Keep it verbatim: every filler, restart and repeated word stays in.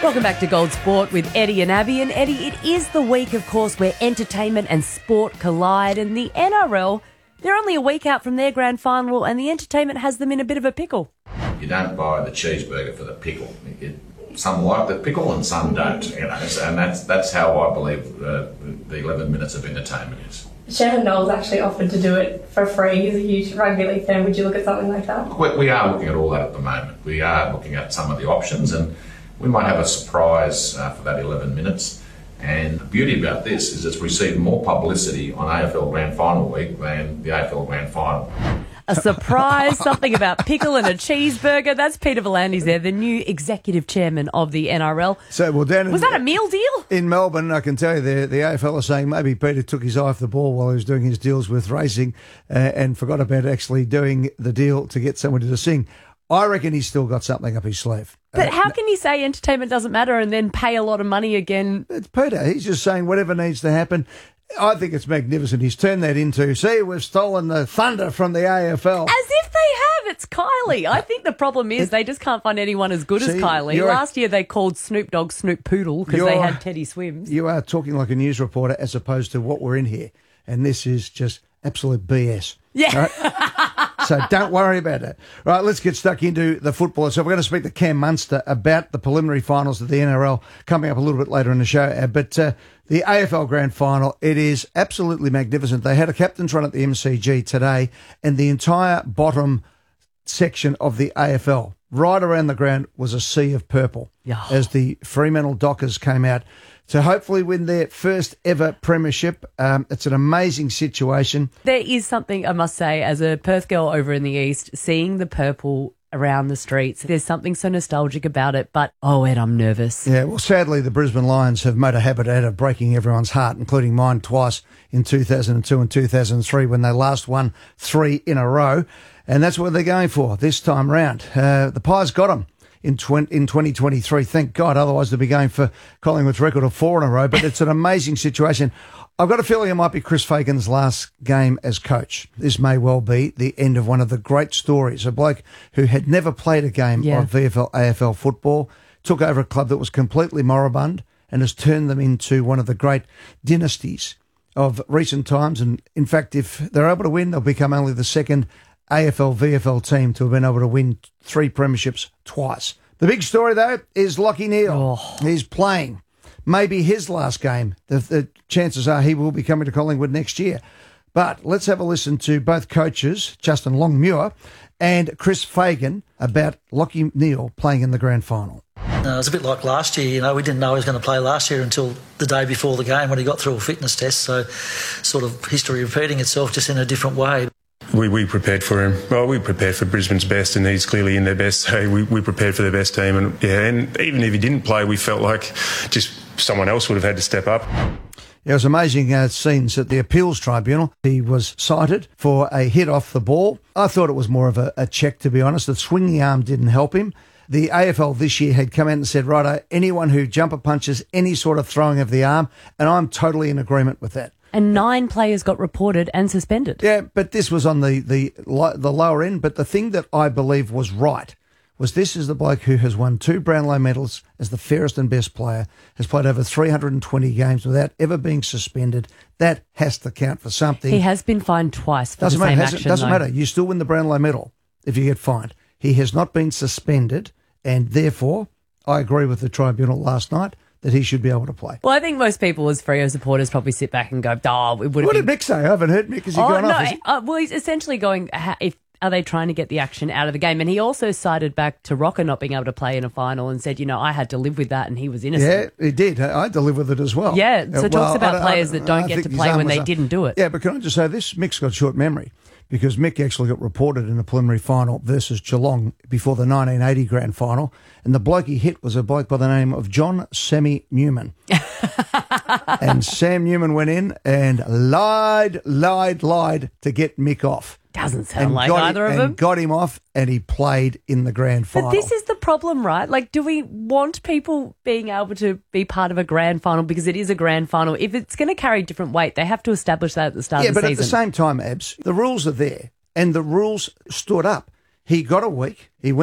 Welcome back to Gold Sport with Eddie and Abby. And Eddie, it is the week, of course, where entertainment and sport collide. And the N R L, they're only a week out from their grand final, and the entertainment has them in a bit of a pickle. You don't buy the cheeseburger for the pickle. It, some like the pickle and some don't, you know. So, and that's that's how I believe uh, the eleven minutes of entertainment is. Shannon Knowles actually offered to do it for free. He's a huge rugby league fan. Would you look at something like that? We, we are looking at all that at the moment. We are looking at some of the options, and we might have a surprise uh, for that eleven minutes. And the beauty about this is it's received more publicity on A F L Grand Final week than the A F L Grand Final. A surprise, something about pickle and a cheeseburger. That's Peter V'landys there, the new executive chairman of the N R L. So, well, Dan, was that a meal deal? In Melbourne, I can tell you the, the A F L are saying maybe Peter took his eye off the ball while he was doing his deals with racing uh, and forgot about actually doing the deal to get somebody to sing. I reckon he's still got something up his sleeve. But uh, how can he say entertainment doesn't matter and then pay a lot of money again? It's Peter. He's just saying whatever needs to happen. I think it's magnificent. He's turned that into, see, we've stolen the thunder from the A F L. As if they have. It's Kylie. I think the problem is they just can't find anyone as good See, as Kylie. Last year they called Snoop Dogg Snoop Poodle because they had Teddy Swims. You are talking like a news reporter as opposed to what we're in here. And this is just absolute B S. Yeah. Right? So don't worry about it. Right, let's get stuck into the football. So we're going to speak to Cam Munster about the preliminary finals of the N R L coming up a little bit later in the show. But uh, the A F L Grand Final, it is absolutely magnificent. They had a captain's run at the M C G today, and the entire bottom section of the A F L, right around the ground, was a sea of purple Yeah. as the Fremantle Dockers came out to hopefully win their first ever premiership. Um, it's an amazing situation. There is something, I must say, as a Perth girl over in the East, seeing the purple around the streets, there's something so nostalgic about it. But, oh, Ed, I'm nervous. Yeah, well, sadly, the Brisbane Lions have made a habit out of breaking everyone's heart, including mine twice in two thousand two and two thousand three when they last won three in a row. And that's what they're going for this time round. Uh, the Pies got them. In, twenty, in twenty twenty-three, thank God, otherwise they'll be going for Collingwood's record of four in a row, but it's an amazing situation. I've got a feeling it might be Chris Fagan's last game as coach. This may well be the end of one of the great stories. A bloke who had never played a game Yeah. of V F L, A F L football, took over a club that was completely moribund and has turned them into one of the great dynasties of recent times. And in fact, if they're able to win, they'll become only the second A F L V F L team to have been able to win three premierships twice. The big story, though, is Lachie Neale. Oh. He's playing. Maybe his last game. The, the chances are he will be coming to Collingwood next year. But let's have a listen to both coaches, Justin Longmuir and Chris Fagan, about Lachie Neale playing in the grand final. Uh, it was a bit like last year. You know, we didn't know he was going to play last year until the day before the game when he got through a fitness test. So sort of history repeating itself just in a different way. We, we prepared for him. Well, we prepared for Brisbane's best, and he's clearly in their best. So we, we prepared for their best team, and yeah, and even if he didn't play, we felt like just someone else would have had to step up. It was amazing uh, scenes at the appeals tribunal. He was cited for a hit off the ball. I thought it was more of a, a check, to be honest. The swinging arm didn't help him. The A F L this year had come out and said, righto, anyone who jumper punches any sort of throwing of the arm, and I'm totally in agreement with that. And nine players got reported and suspended. Yeah, but this was on the, the, the lower end. But the thing that I believe was right was this is the bloke who has won two Brownlow medals as the fairest and best player, has played over three hundred twenty games without ever being suspended. That has to count for something. He has been fined twice for doesn't the same matter, action. Doesn't though. matter. You still win the Brownlow medal if you get fined. He has not been suspended, and therefore, I agree with the tribunal last night that he should be able to play. Well, I think most people as Freo supporters probably sit back and go, oh, it would have What been... did Mick say? I haven't heard Mick. Has he Oh, gone no. off? Is he- Uh, well, he's essentially going, ha- if are they trying to get the action out of the game? And he also cited back to Rocker not being able to play in a final and said, you know, I had to live with that and he was innocent. Yeah, he did. I had to live with it as well. Yeah, so Uh, it talks well, about I- I- players that don't I get think to his play arm when was they up. didn't do it. Yeah, but can I just say this? Mick's got short memory because Mick actually got reported in the preliminary final versus Geelong before the nineteen eighty grand final, and the bloke he hit was a bloke by the name of John Sammy Newman. And Sam Newman went in and lied, lied, lied to get Mick off. Doesn't sound And like got either him, of and them. got him off, and he played in the grand final. But this is the problem, right? Like, do we want people being able to be part of a grand final because it is a grand final? If it's going to carry different weight, they have to establish that at the start yeah, of the but season. at the same time, Abs, the rules are there, and the rules stood up. He got a week. He went